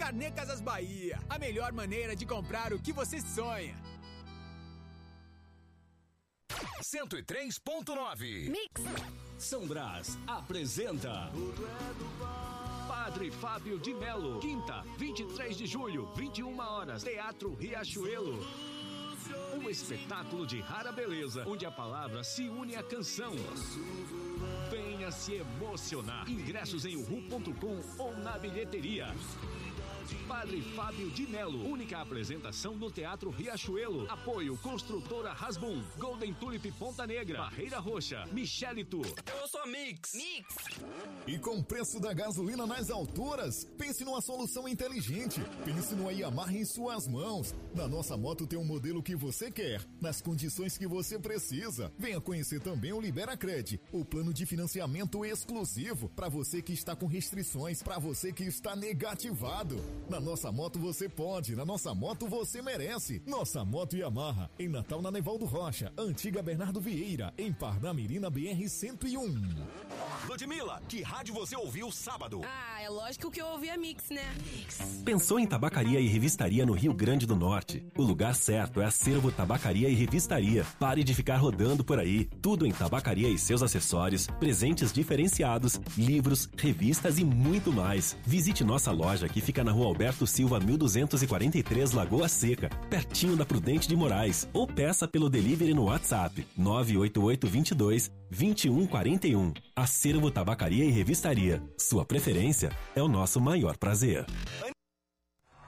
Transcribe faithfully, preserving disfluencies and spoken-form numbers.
Carnê Casas Bahia, a melhor maneira de comprar o que você sonha. cento e três ponto nove Mix. São Brás apresenta Padre Fábio de Melo, quinta, vinte e três de julho, vinte e uma horas, Teatro Riachuelo. Um espetáculo de rara beleza, onde a palavra se une à canção. Venha se emocionar. Ingressos em uhu ponto com ou na bilheteria. Padre Fábio de Melo, única apresentação no Teatro Riachuelo. Apoio Construtora Rasbum, Golden Tulip Ponta Negra, Barreira Roxa, Michele Tour. Eu sou a Mix. Mix. E com o preço da gasolina nas alturas, pense numa solução inteligente. Pense no Yamaha em suas mãos. Na nossa moto tem um modelo que você quer, nas condições que você precisa. Venha conhecer também o Liberacred, o plano de financiamento exclusivo para você que está com restrições, para você que está negativado. Na nossa moto você pode, na nossa moto você merece. Nossa Moto Yamaha, em Natal na Nevaldo Rocha, Antiga Bernardo Vieira, em Parnamirim na B R cento e um. Ludmilla, que rádio você ouviu sábado? Ah, é lógico que eu ouvi a Mix, né? Mix. Pensou em tabacaria e revistaria no Rio Grande do Norte? O lugar certo é Acervo Tabacaria e Revistaria. Pare de ficar rodando por aí. Tudo em tabacaria e seus acessórios, presentes diferenciados, livros, revistas e muito mais. Visite nossa loja que fica na Rua Alberto Silva, mil duzentos e quarenta e três, Lagoa Seca, pertinho da Prudente de Moraes. Ou peça pelo delivery no WhatsApp nove oito oito, dois dois, dois um quatro um. Acervo Tabacaria e Revistaria. Sua preferência é o nosso maior prazer.